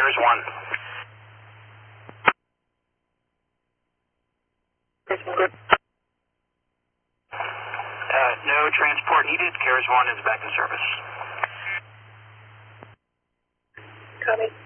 CARES 1. No transport needed. CARES 1 is back in service. Copy.